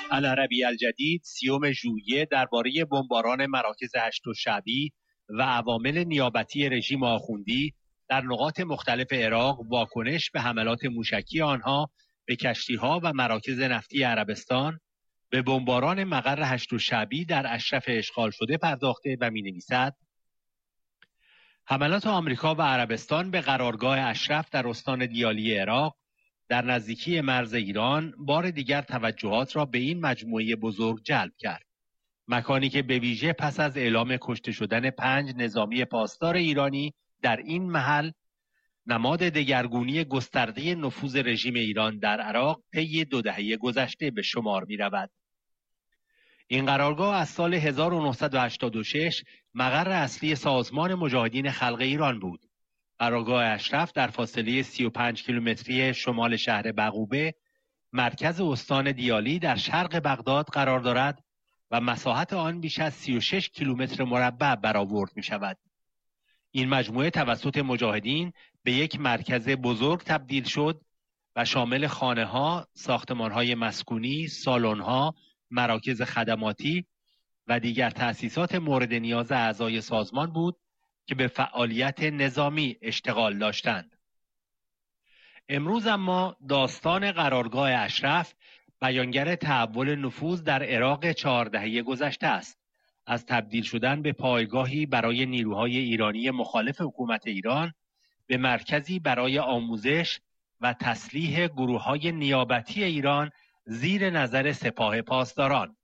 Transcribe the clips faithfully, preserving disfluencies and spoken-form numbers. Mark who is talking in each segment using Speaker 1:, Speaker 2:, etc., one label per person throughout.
Speaker 1: العربی الجدید سیوم ژوئیه درباره بمباران مراکز هشت‌الشعبی و عوامل نیابتی رژیم آخوندی در نقاط مختلف عراق واکنش به حملات موشکی آنها به کشتی‌ها و مراکز نفتی عربستان، به بمباران مقر هشت‌الشعبی در اشرف اشغال شده پرداخته و می‌نویسد: حملات آمریکا و عربستان به قرارگاه اشرف در استان دیالی عراق در نزدیکی مرز ایران بار دیگر توجهات را به این مجموعه بزرگ جلب کرد. مکانی که به ویژه پس از اعلام کشته شدن پنج نظامی پاسدار ایرانی در این محل نماد دگرگونی گسترده نفوذ رژیم ایران در عراق طی دو دهه گذشته به شمار می رود. این قرارگاه از سال هزار و نهصد و هشتاد و شش مقر اصلی سازمان مجاهدین خلق ایران بود. قرارگاه اشرف در فاصله سی و پنج کیلومتری شمال شهر بقوبه، مرکز استان دیالی در شرق بغداد قرار دارد و مساحت آن بیش از سی و شش کیلومتر مربع برآورد می شود. این مجموعه توسط مجاهدین به یک مرکز بزرگ تبدیل شد و شامل خانه‌ها، ساختمان‌های مسکونی، سالن‌ها، مراکز خدماتی و دیگر تأسیسات مورد نیاز اعضای سازمان بود که به فعالیت نظامی اشتغال داشتند. امروز اما داستان قرارگاه اشرف بیانگر تحول نفوذ در عراق چهار دهه گذشته است. از تبدیل شدن به پایگاهی برای نیروهای ایرانی مخالف حکومت ایران به مرکزی برای آموزش و تسلیح گروه‌های نیابتی ایران زیر نظر سپاه پاسداران.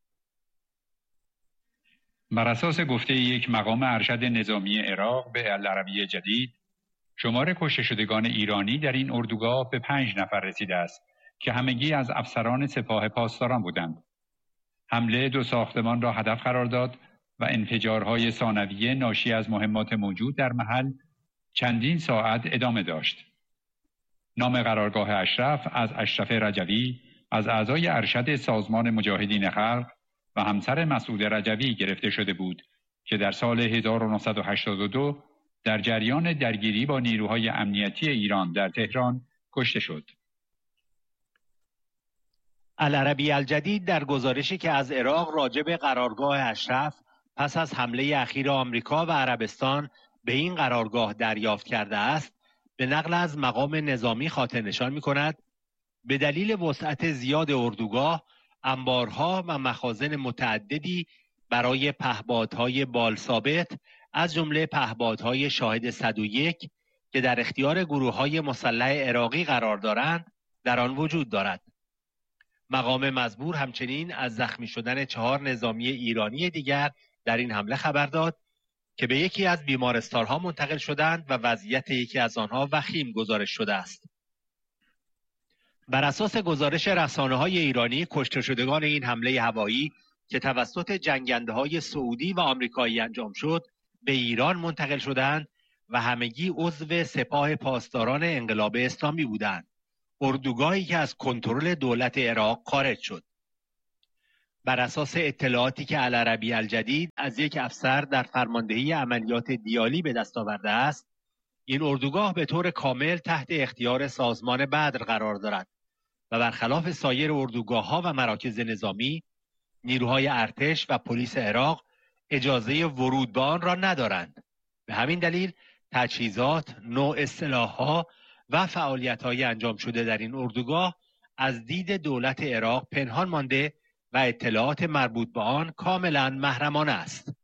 Speaker 2: بر اساس گفته یک مقام ارشد نظامی عراق به العربی جدید، شمار کشته شدگان ایرانی در این اردوگاه به پنج نفر رسیده است که همگی از افسران سپاه پاسداران بودند. حمله دو ساختمان را هدف قرار داد و انفجارهای ثانویه ناشی از مهمات موجود در محل چندین ساعت ادامه داشت. نام قرارگاه اشرف از اشرف رجوی، از اعضای ارشد سازمان مجاهدین خلق و همسر مسعود رجوی گرفته شده بود که در سال هزار و نهصد و هشتاد و دو در جریان درگیری با نیروهای امنیتی ایران در تهران کشته شد.
Speaker 1: العربی الجدید در گزارشی که از عراق راجع به قرارگاه اشرف پس از حمله اخیر آمریکا و عربستان به این قرارگاه دریافت کرده است، به نقل از مقام نظامی خاطر نشان می‌کند به دلیل وسعت زیاد اردوگاه، انبارها و مخازن متعددی برای پهپادهای بالثابت از جمله پهپادهای شاهد صد و یک که در اختیار گروه‌های مسلح عراقی قرار دارند در آن وجود دارد. مقام مزبور همچنین از زخمی شدن چهار نظامی ایرانی دیگر در این حمله خبر داد که به یکی از بیمارستان‌ها منتقل شدند و وضعیت یکی از آنها وخیم گزارش شده است. بر اساس گزارش رسانه‌های ایرانی، کشته شدگان این حمله هوایی که توسط جنگنده‌های سعودی و آمریکایی انجام شد، به ایران منتقل شدند و همگی عضو سپاه پاسداران انقلاب اسلامی بودند. اردوگاهی که از کنترل دولت عراق خارج شد. بر اساس اطلاعاتی که العربی الجدید از یک افسر در فرماندهی عملیات دیالی به دست آورده است، این اردوگاه به طور کامل تحت اختیار سازمان بدر قرار دارد و برخلاف سایر اردوگاه‌ها و مراکز نظامی، نیروهای ارتش و پلیس عراق اجازه ورود به آن را ندارند. به همین دلیل تجهیزات، نوع سلاح‌ها و فعالیت‌های انجام شده در این اردوگاه از دید دولت عراق پنهان مانده و اطلاعات مربوط به آن کاملا محرمانه است.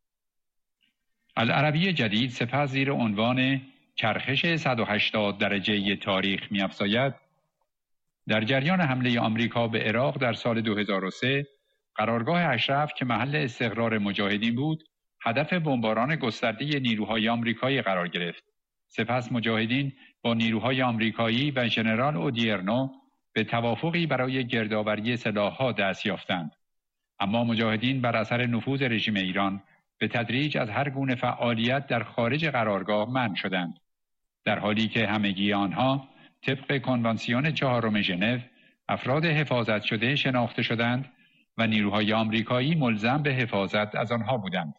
Speaker 2: العربی جدید سپس زیر عنوان چرخش صد و هشتاد درجه تاریخ می‌افزاید: در جریان حمله آمریکا به عراق در سال دو هزار و سه، قرارگاه اشرف که محل استقرار مجاهدین بود، هدف بمباران گسترده نیروهای آمریکایی قرار گرفت. سپس مجاهدین با نیروهای آمریکایی و ژنرال اودیرنو به توافقی برای گردآوری سلاح‌ها دست یافتند. اما مجاهدین بر اثر نفوذ رژیم ایران به تدریج از هر گونه فعالیت در خارج قرارگاه منع شدند، در حالی که همگی آنها طبق کنوانسیون چهارم ژنو افراد حفاظت شده شناخته شدند و نیروهای آمریکایی ملزم به حفاظت از آنها بودند.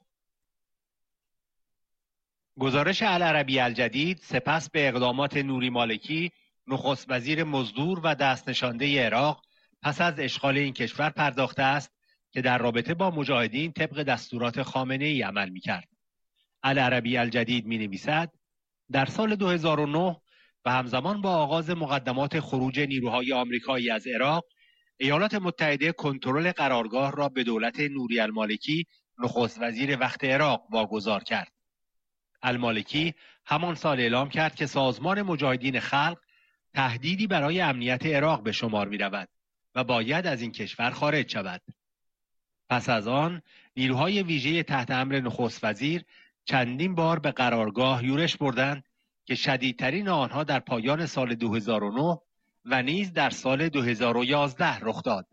Speaker 1: گزارش العربی الجدید سپس به اقدامات نوری مالکی، نخست وزیر مزدور و دست نشانده عراق، پس از اشغال این کشور پرداخته است که در رابطه با مجاهدین طبق دستورات خامنه‌ای عمل می‌کرد. العربی الجدید می‌نویسد در سال دو هزار و نه و همزمان با آغاز مقدمات خروج نیروهای آمریکایی از عراق، ایالات متحده کنترل قرارگاه را به دولت نوری المالکی نخست وزیر وقت عراق واگذار کرد. المالکی همان سال اعلام کرد که سازمان مجاهدین خلق تهدیدی برای امنیت عراق به شمار می رود و باید از این کشور خارج شود. پس از آن نیروهای ویژه تحت امر نخست وزیر چندین بار به قرارگاه یورش بردند که شدیدترین آنها در پایان سال دو هزار و نه و نیز در سال دو هزار و یازده رخ داد.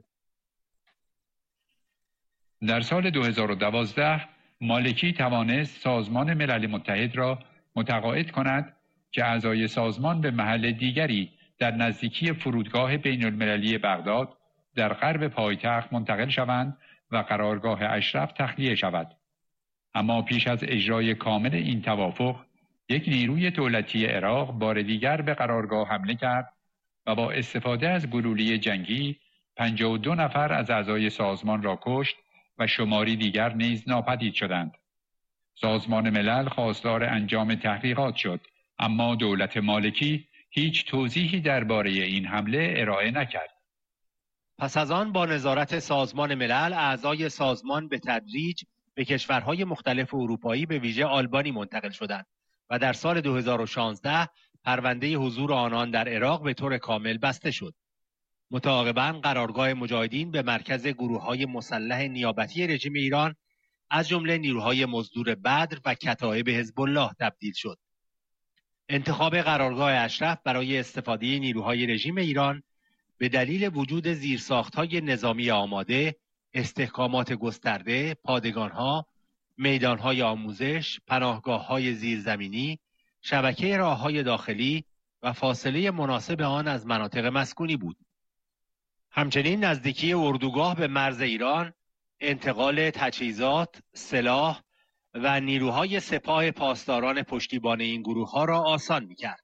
Speaker 2: در سال دو هزار و دوازده مالکی توانست سازمان ملل متحد را متقاعد کند که اعضای سازمان به محل دیگری در نزدیکی فرودگاه بین المللی بغداد در غرب پایتخت منتقل شوند و قرارگاه اشرف تخلیه شود. اما پیش از اجرای کامل این توافق، یک نیروی دولتی عراق بار دیگر به قرارگاه حمله کرد و با استفاده از گلوله جنگی پنجاه و دو نفر از اعضای سازمان را کشت و شماری دیگر نیز ناپدید شدند. سازمان ملل خواستار انجام تحقیقات شد، اما دولت مالکی هیچ توضیحی درباره این حمله ارائه نکرد.
Speaker 1: پس از آن با نظارت سازمان ملل، اعضای سازمان به تدریج به کشورهای مختلف اروپایی به ویژه آلبانی منتقل شدند و در سال دو هزار و شانزده پرونده حضور آنان در عراق به طور کامل بسته شد. متعاقباً قرارگاه مجاهدین به مرکز گروه‌های مسلح نیابتی رژیم ایران از جمله نیروهای مزدور بدر و کتایب حزب الله تبدیل شد. انتخاب قرارگاه اشرف برای استفاده نیروهای رژیم ایران به دلیل وجود زیرساخت‌های نظامی آماده، استحکامات گسترده، پادگان‌ها، میدان‌های آموزش، پناهگاه‌های زیرزمینی، شبکه راه‌های داخلی و فاصله مناسب آن از مناطق مسکونی بود. همچنین نزدیکی اردوگاه به مرز ایران، انتقال تجهیزات، سلاح و نیروهای سپاه پاسداران پشتیبان این گروه‌ها را آسان می‌کرد.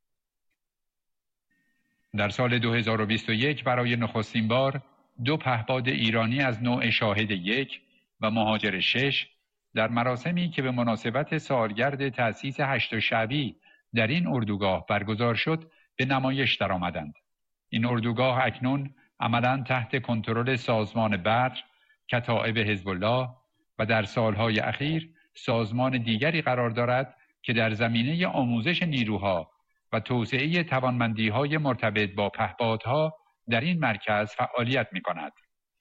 Speaker 2: در سال دو هزار و بیست و یک برای نخستین بار دو پهپاد ایرانی از نوع شاهد یک و مهاجر شش در مراسمی که به مناسبت سالگرد تأسیس هشت شعبی در این اردوگاه برگزار شد به نمایش درآمدند. این اردوگاه اکنون عملاً تحت کنترل سازمان بدر، کتایب حزب الله و در سالهای اخیر سازمان دیگری قرار دارد که در زمینه آموزش نیروها و توسعه توانمندی‌های مرتبط با پهپادها در این مرکز فعالیت می‌کند.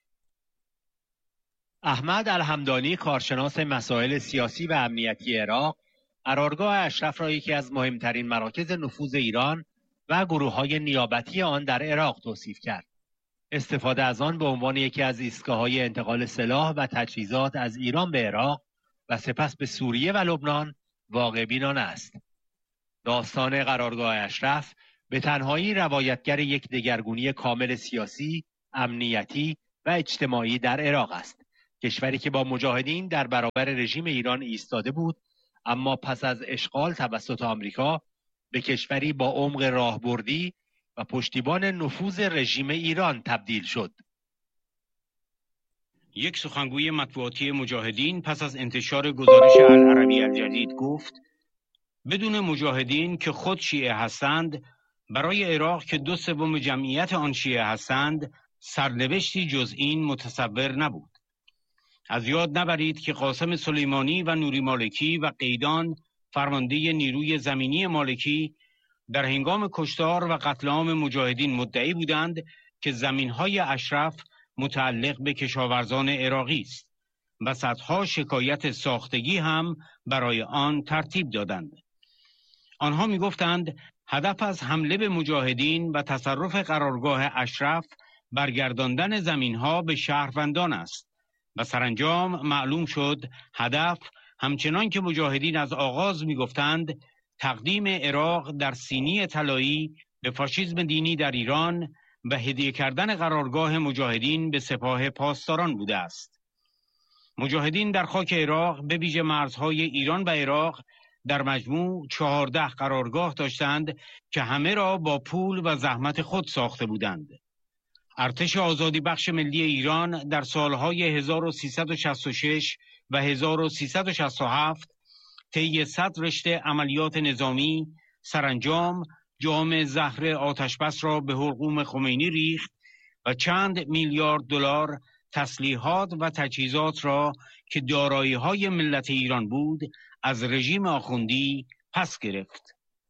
Speaker 1: احمد الحمدانی، کارشناس مسائل سیاسی و امنیتی عراق، قرارگاه اشرف را یکی از مهمترین مراکز نفوذ ایران و گروه‌های نیابتی آن در عراق توصیف کرد. استفاده از آن به عنوان یکی از ایستگاه‌های انتقال سلاح و تجهیزات از ایران به عراق و سپس به سوریه و لبنان واقع بینانه است. داستان قرارگاه اشرف به تنهایی روایتگر یک دگرگونی کامل سیاسی، امنیتی و اجتماعی در عراق است. کشوری که با مجاهدین در برابر رژیم ایران ایستاده بود، اما پس از اشغال توسط آمریکا به کشوری با عمق راهبردی و پشتیبان نفوذ رژیم ایران تبدیل شد.
Speaker 3: یک سخنگوی مطبوعاتی مجاهدین پس از انتشار گزارش العربی الجدید گفت: بدون مجاهدین که خود شیعه هستند، برای عراق که دو سوم جمعیت آن شیعه هستند، سرنوشتی جز این متصور نبود. از یاد نبرید که قاسم سلیمانی و نوری مالکی و قیدان، فرمانده نیروی زمینی مالکی، در هنگام کشتار و قتل عام مجاهدین مدعی بودند که زمینهای اشرف متعلق به کشاورزان عراقی است و صدها شکایت ساختگی هم برای آن ترتیب دادند. آنها می گفتند هدف از حمله به مجاهدین و تصرف قرارگاه اشرف برگرداندن زمینها به شهروندان است و سرانجام معلوم شد هدف، همچنان که مجاهدین از آغاز می گفتند، تقدیم عراق در سینی طلایی به فاشیسم دینی در ایران و هدیه کردن قرارگاه مجاهدین به سپاه پاسداران بوده است. مجاهدین در خاک عراق به ویژه مرزهای ایران و عراق در مجموع چهارده قرارگاه داشتند که همه را با پول و زحمت خود ساخته بودند. ارتش آزادی بخش ملی ایران در سالهای هزار و سیصد و شصت و شش و هزار و سیصد و شصت و هفت طی صد رشته عملیات نظامی سرانجام جام زهر آتشبس را به حلقوم خمینی ریخت و چند میلیارد دلار تسلیحات و تجهیزات را که دارایی‌های ملت ایران بود از رژیم آخوندی پس گرفت.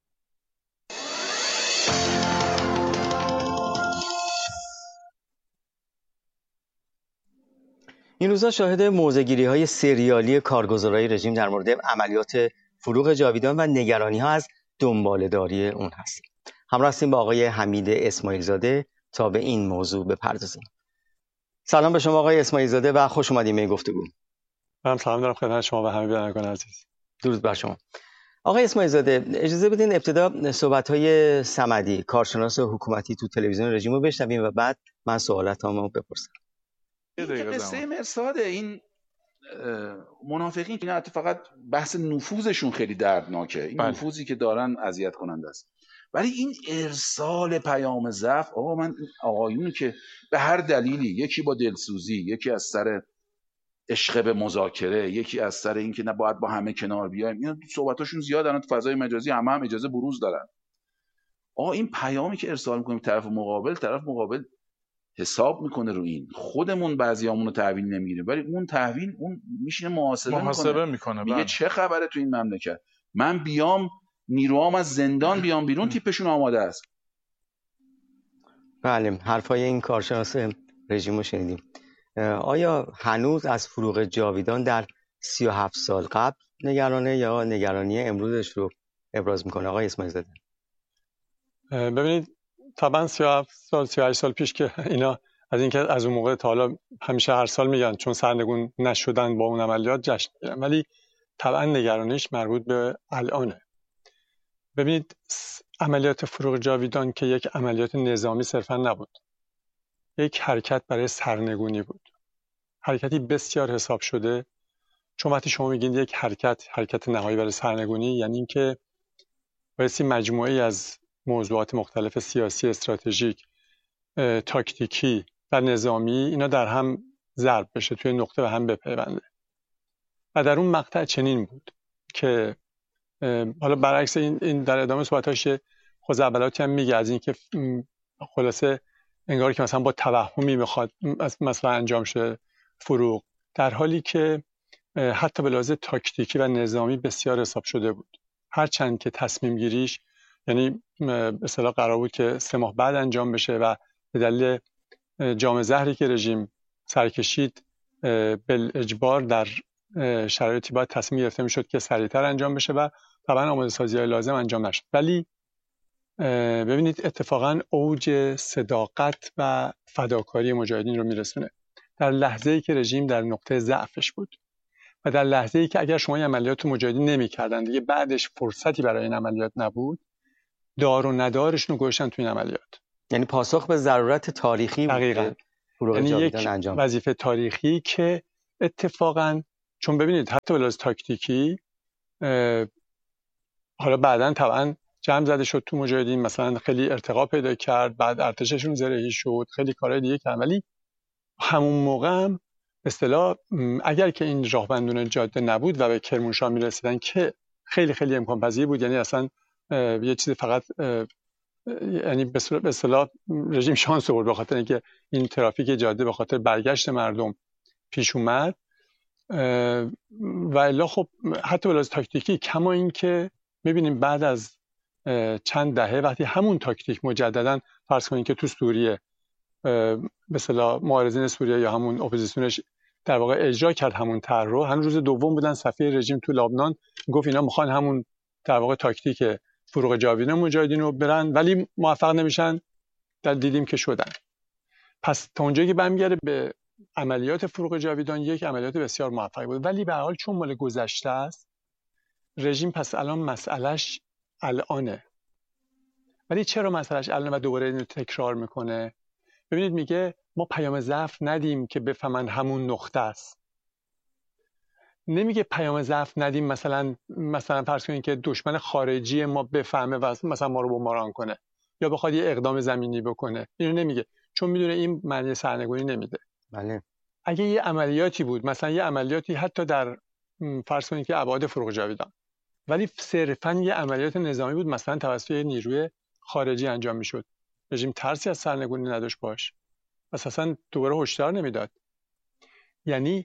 Speaker 4: این روزها شاهد موضع‌گیری‌های سریالی کارگزارای رژیم در مورد عملیات فروغ جاویدان و نگرانی‌ها از دنباله‌داری اون هستیم. همراه هستیم با آقای حمید اسماعیل زاده تا به این موضوع بپردازیم. سلام به شما آقای اسماعیل زاده و خوش اومدید به گفتگو.
Speaker 5: من سلام دارم خدمت شما و همه بینندگان عزیز.
Speaker 4: درود بر شما. آقای اسماعیل زاده، اجازه بدین ابتدا صحبت‌های صمدی، کارشناس حکومتی تو تلویزیون رژیم رو بشنویم و بعد من سوالاتمو بپرسم.
Speaker 6: این قصه مرصاد این منافقین که نه فقط بحث نفوذشون خیلی دردناکه، این بله. نفوذی که دارن اذیت کننده است، ولی این ارسال پیام ضعف، آقا من آقایونی که به هر دلیلی، یکی با دلسوزی، یکی از سر عشق به مذاکره، یکی از سر این که نه باید با همه کنار بیایم، اینا صحبتاشون زیادن تو فضای مجازی، همه هم اجازه بروز دارن. آقا این پیامی که ارسال می‌کنیم طرف مقابل، طرف مقابل حساب میکنه رو این. خودمون بعضیامون رو تحویل نمیگیریم، ولی اون تحویل اون میشینه محاسبه, محاسبه میکنه، میگه چه خبره تو این مملکت، من بیام نیروام از زندان بیام بیرون تیپشون آماده است.
Speaker 4: بله، حرفای این کارشناس رژیم رو شنیدیم. آیا هنوز از فروغ جاویدان در سی و هفت سال قبل نگرانه یا نگرانی امروزش رو ابراز میکنه آقای اسماعیل زاده؟
Speaker 5: ببینید طبعا سی و هفت سال سی و هشت سال پیش که اینا از اینکه از اون موقع تا حالا همیشه هر سال میگن چون سرنگون نشدن با اون عملیات جشن میگیرن، ولی طبعا نگرانیش مربوط به الانه. ببینید عملیات فروغ جاویدان که یک عملیات نظامی صرفا نبود، یک حرکت برای سرنگونی بود، حرکتی بسیار حساب شده. چون وقتی شما میگین یک حرکت حرکت نهایی برای سرنگونی، یعنی اینکه بایستی مجموعه‌ای از موضوعات مختلف سیاسی، استراتژیک، تاکتیکی و نظامی اینا در هم ضرب بشه، توی نقطه و هم بپیونده. و در اون مقطع چنین بود که حالا برعکس این, این در ادامه صحبتاش خزعبلاتی هم میگه از اینکه خلاصه انگار که مثلا با توهمی میخواد مثلا انجام شه فروغ، در حالی که حتی به لحاظ تاکتیکی و نظامی بسیار حساب شده بود. هرچند که تصمیم گیریش یعنی به اصطلاح قرار بود که سه ماه بعد انجام بشه و به دلیل جام زهری که رژیم سرکشید بالاجبار در شرایطی باید تصمیم گرفته میشد که سریعتر انجام بشه و طبعا آماده سازی‌های لازم انجام نشد. ولی ببینید اتفاقا اوج صداقت و فداکاری مجاهدین رو میرسونه در لحظه‌ای که رژیم در نقطه ضعفش بود و در لحظه‌ای که اگر شما این عملیات مجاهدین نمی‌کردن دیگه بعدش فرصتی برای این عملیات نبود، دار و ندارشون رو گذاشتن تو این عملیات.
Speaker 4: یعنی پاسخ به ضرورت تاریخی
Speaker 5: بود، یعنی یک انجام. وظیفه تاریخی که اتفاقا چون ببینید حتی به لحاظ تاکتیکی حالا بعداً طبعا جمع زده شد تو مجاهدین، مثلا خیلی ارتقا پیدا کرد، بعد ارتششون زرهی شد، خیلی کارهای دیگه کردن، ولی همون موقع هم به اصطلاح اگر که این راهبندون جاده نبود و به کرمانشاه میرسیدن که خیلی خیلی امکان پذیر بود، یعنی اصلا یه چیزی فقط یعنی به اصطلاح رژیم شانس آورد به خاطر اینکه این ترافیک جاده به خاطر برگشت مردم پیش اومد و الا خب حتی به لحاظ تاکتیکی، کما اینکه میبینیم بعد از چند دهه وقتی همون تاکتیک مجددا فرض کنیم که تو سوریه به اصطلاح معارضین سوریه یا همون اپوزیسیونش در واقع اجرا کرد همون طرح رو، همون روز دوم بودن صفحه رژیم تو لبنان گفت اینا میخوان همون در واقع تاکتیک فروغ جاویدان مجاهدین رو برن، ولی موفق نمیشن، در دیدیم که شدن. پس تا اونجایی که برمیگرده به عملیات فروغ جاویدان یک عملیات بسیار موفقی بود، ولی به هر حال چون مال گذشته است رژیم پس الان مسئلهش الانه. ولی چرا مسئلهش الانه و دوباره اینو تکرار میکنه؟ ببینید میگه ما پیام ضعف ندیم که بفهمن همون نقطه است. نمیگه پیام ضعف ندیم مثلا مثلا فرض کنید که دشمن خارجی ما بفهمه و مثلا ما رو بمباران کنه یا بخواد یه اقدام زمینی بکنه، اینو نمیگه، چون میدونه این معنی سرنگونی نمیده.
Speaker 4: بله.
Speaker 5: اگه یه عملیاتی بود، مثلا یه عملیاتی حتی در فرض کنید که ابعاد فروغ جاویدان، ولی صرفاً یه عملیات نظامی بود، مثلا توسط یه نیروی خارجی انجام میشد، رژیم ترسی از سرنگونی نداشت باش، اساساً دوباره هشدار نمیداد. یعنی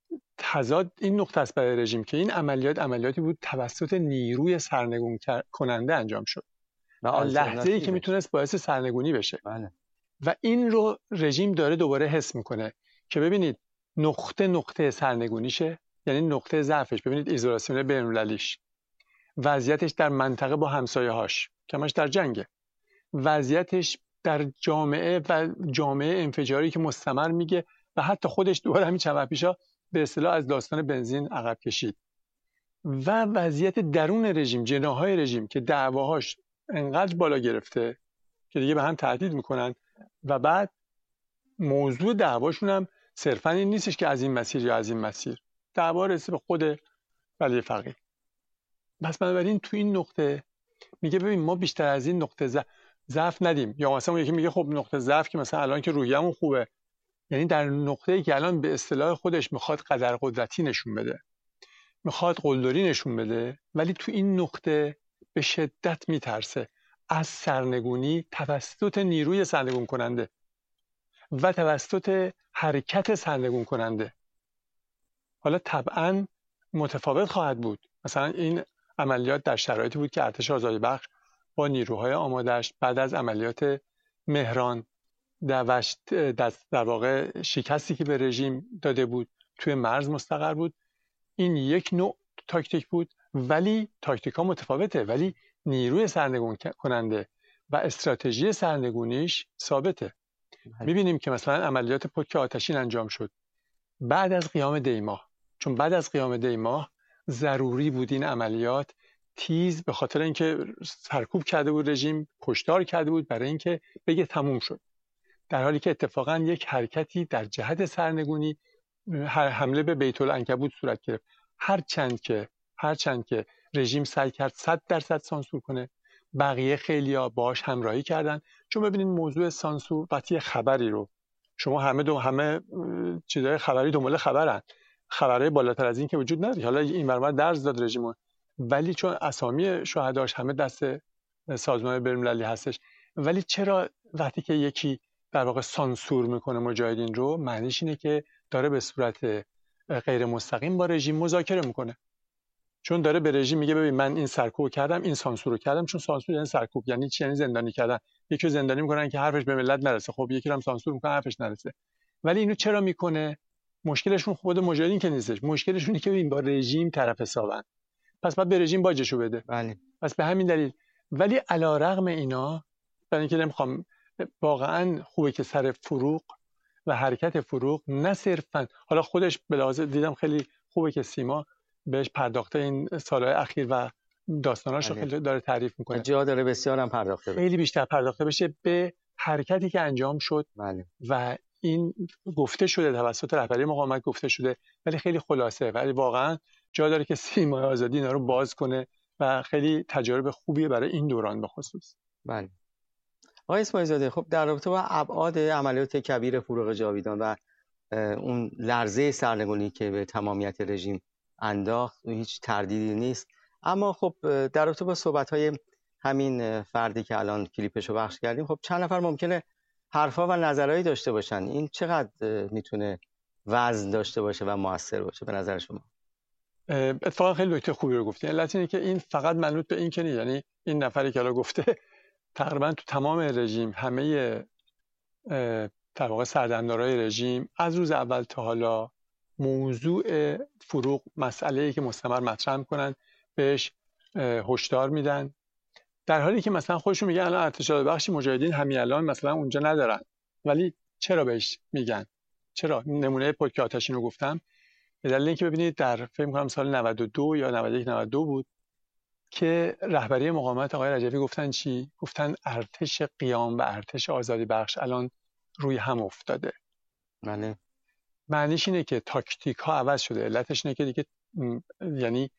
Speaker 5: تضاد این نقطه است برای رژیم که این عملیات عملیاتی بود توسط نیروی سرنگون کننده انجام شد و لحظه‌ای که میتونست باعث سرنگونی بشه.
Speaker 4: بله.
Speaker 5: و این رو رژیم داره دوباره حس میکنه که ببینید نقطه نقطه سرنگونیشه، یعنی نقطه ضعفش. ببینید ایزولاسیون بین‌المللیش، وضعیتش در منطقه با همسایه‌هاش که همش در جنگه، وضعیتش در جامعه و جامعه انفجاری که مستمر میگه و حتی خودش دوباره همین چند وقت پیشا به اصطلاح از داستان بنزین عقب کشید، و وضعیت درون رژیم، جناح‌های رژیم که دعواهاش انقدر بالا گرفته که دیگه به هم تهدید میکنن و بعد موضوع دعواشون هم صرفا این نیستش که از این مسیر یا از این مسیر، دعوا رسید به خود ولی فقیه. بس بنابراین تو این نقطه میگه ببین ما بیشتر از این نقطه ضعف ندیم، یا مثلا یکی میگه خب نقطه ضعف که مثلا الان که روحیه‌مون خوبه، یعنی در نقطه‌ای که الان به اصطلاح خودش میخواد قدر قدرتی نشون بده، میخواد قلدری نشون بده، ولی تو این نقطه به شدت میترسه از سرنگونی توسط نیروی سرنگون کننده و توسط حرکت سرنگون کننده. حالا طبعا متفاوت خواهد بود. مثلا این عملیات در شرایطی بود که ارتش آزادی بخش با نیروهای آماده‌اش بعد از عملیات مهران در, در واقع شکستی که به رژیم داده بود توی مرز مستقر بود. این یک نوع تاکتیک بود، ولی تاکتیک ها متفاوته، ولی نیروی سرنگون کننده و استراتژی سرنگونیش ثابته. میبینیم که مثلا عملیات پتک آتشین انجام شد بعد از قیام دیماه، چون بعد از قیام دیماه ضروری بود این عملیات تیز، به خاطر اینکه سرکوب کرده بود رژیم، کشتار کرده بود، برای اینکه بگه تموم شد، در حالی که اتفاقا یک حرکتی در جهت سرنگونی، حمله به بیت العنکبوت صورت گرفت. هرچند که هرچند که رژیم سعی کرد صد درصد سانسور کنه، بقیه خیلیا باهاش همراهی کردن، چون ببینید موضوع سانسور وقتی خبری رو شما همه دو همه چیزای خبری دنبال خبرن، خبرهای بالاتر از این که وجود نداره. حالا این برنامه درز داد رژیم، ولی چون اسامی شهداش همه دست سازمان بین‌المللی هستش، ولی چرا وقتی که یکی در واقع سانسور میکنه مجاهدین رو، معنیش اینه که داره به صورت غیر مستقیم با رژیم مذاکره میکنه، چون داره به رژیم میگه ببین من این سرکوب کردم، این سانسور رو کردم. چون سانسور یعنی سرکوب، یعنی چی؟ یعنی زندانی کردن. یکی رو زندانی میکنن که حرفش به ملت نرسه، خب یکی رو هم سانسور میکنن حرفش نرسه. ولی اینو چرا میکنه؟ مشکلشون خود مجاهدین که نیستش، مشکلشون اینه که ببین با رژیم طرف حسابن، پس بعد به رژیم باجشو بده.
Speaker 4: بله.
Speaker 5: پس به همین دلیل. ولی علیرغم اینا، برای اینکه نمیخوام، واقعا خوبه که سر فروغ و حرکت فروغ نه صرفا، حالا خودش به لحاظ دیدم خیلی خوبه که سیما بهش پرداخته این سالهای اخیر و داستاناش رو خیلی داره تعریف میکنه،
Speaker 4: جا داره بسیار هم پرداخته بشه،
Speaker 5: خیلی بیشتر پرداخته بشه به حرکتی که انجام شد.
Speaker 4: بله.
Speaker 5: و این گفته شده توسط رهبری مقاومت، گفته شده ولی خیلی خلاصه، ولی واقعا جا داره که سیما آزادی اینا رو باز کنه و خیلی تجارب خوبیه برای این دوران به خصوص.
Speaker 4: بله. آقای اسماعیل زاده، خب در رابطه با ابعاد عملیات کبیر فروغ جاویدان و اون لرزه سرنگونی که به تمامیت رژیم انداخت هیچ تردیدی نیست، اما خب در رابطه با صحبت‌های همین فردی که الان کلیپشو پخش کردیم، خب چند نفر ممکنه حرفا و نظرهایی داشته باشن، این چقدر میتونه وزن داشته باشه و موثر باشه به نظر شما؟
Speaker 5: اتفاقا خیلی نکته خوبی رو گفتین. علت اینه که این فقط منوط به این که نیست، یعنی این نفری که الان گفته تقریبا تو تمام رژیم همه در واقع سردمدارای رژیم از روز اول تا حالا موضوع فروغ مسئله‌ای که مستمر مطرح می‌کنن، بهش هشدار میدن، در حالی که مثلا خودشون میگن الان ارتش بخشی مجاهدین همین الان مثلا اونجا ندارن، ولی چرا بهش میگن؟ چرا؟ نمونه پتک آتشین رو گفتم به دلیل اینکه ببینید در فکر می‌کنم سال نود و دو یا نود و یک نود و دو بود که رهبری مقاومت آقای رجبی گفتن چی؟ گفتن ارتش قیام و ارتش آزادی بخش الان روی هم افتاده.
Speaker 4: بله.
Speaker 5: معنیش اینه که تاکتیک ها عوض شده. علتش اینه که دیگه یعنی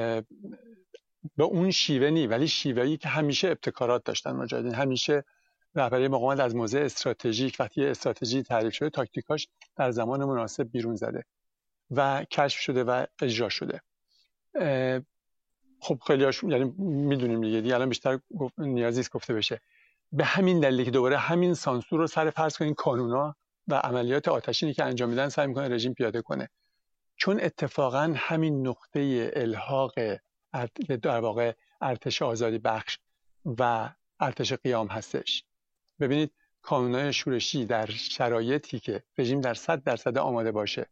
Speaker 5: به اون شیوه نی، ولی شیوهی که همیشه ابتکارات داشتن مجاهدین، همیشه رهبری مقاومت از موضع استراتژیک وقتی استراتژی تعریف شده تاکتیکاش در زمان مناسب بیرون زده و کشف شده و اجرا شده. خب خیلیاش یعنی میدونیم دیگه, دیگه الان بیشتر نیازی است گفته بشه. به همین دلیل که دوباره همین سانسور رو سر فرض کنین کانونا و عملیات آتشینی که انجام میدن سعی میکنه رژیم پیاده کنه، چون اتفاقا همین نقطه الحاق در واقع ارتش آزادی بخش و ارتش قیام هستش. ببینید کانونهای شورشی در شرایطی که رژیم در صد درصد آماده باشه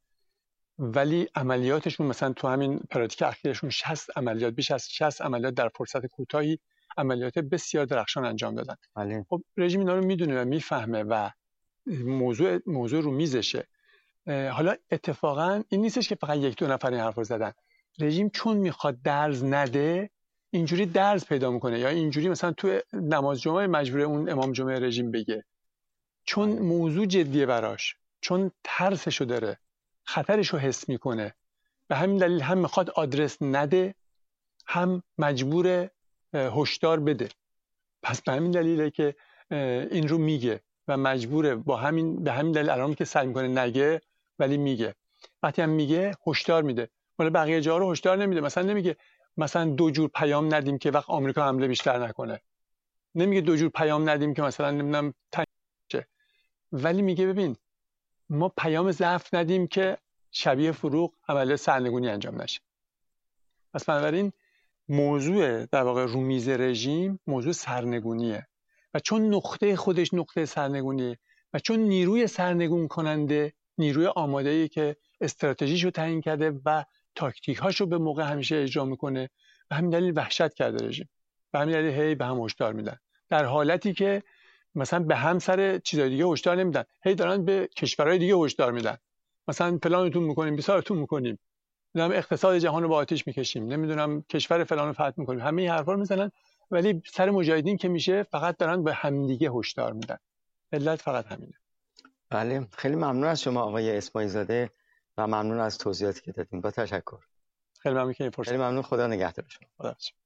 Speaker 5: ولی عملیاتشون مثلا تو همین پراتیک اخیرشون شصت عملیات بیش از شصت عملیات در فرصت کوتاهی عملیات بسیار درخشان انجام دادن.
Speaker 4: بله.
Speaker 5: خب رژیم اینا رو میدونه و میفهمه و موضوع موضوع رو میزشه. حالا اتفاقا این نیستش که فقط یک دو نفر این حرفو زدن. رژیم چون میخواد درز نده اینجوری درز پیدا میکنه یا اینجوری مثلا تو نماز جمعه مجبوره اون امام جمعه رژیم بگه، چون موضوع جدیه براش، چون ترسشو داره، خطرشو حس میکنه. به همین دلیل هم میخواد آدرس نده هم مجبور هشدار بده. پس به همین دلیله که این رو میگه و مجبوره با همین به همین دلیل الان که سعی میکنه نگه ولی میگه. وقتی هم میگه هشدار میده. ولی بقیه جا رو هشدار نمیده. مثلا نمیگه مثلا دو جور پیام ندیم که وقت آمریکا حمله بیشتر نکنه. نمیگه دو جور پیام ندیم که مثلا نمیدونم تنگ شه. ولی میگه ببین ما پیام ضعف ندیم که شبیه فروغ عملیات سرنگونی انجام نشه. پس بنابراین موضوع در واقع رومیز رژیم موضوع سرنگونیه و چون نقطه خودش نقطه سرنگونیه و چون نیروی سرنگون کننده نیروی آماده‌ای که استراتژیشو تعیین کرده و تاکتیک‌هاشو به موقع همیشه اجرا میکنه و همین دلیل وحشت کرده رژیم. و همین دلیل هی به هم هشدار میدن، در حالتی که مثلا به هم سر چیزای دیگه هشدار نمیدن، هی دارن به کشورهای دیگه هشدار میدن، مثلا فلانتون میکنیم بیسارتون میکنیم، نمیدونم اقتصاد جهان رو با آتش میکشیم، نمیدونم کشور فلان رو فتح میکنیم، همه این حرفا رو میزنن ولی سر مجاهدین که میشه فقط دارن به همدیگه هشدار میدن. علت فقط همینه.
Speaker 4: بله، خیلی ممنون از شما آقای اسماعیل زاده و ممنون از توضیحاتی که دادیم. با تشکر.
Speaker 5: خیلی ممنون که این فرصت.
Speaker 4: خیلی ممنون. خدا نگهدار شما.
Speaker 5: خدا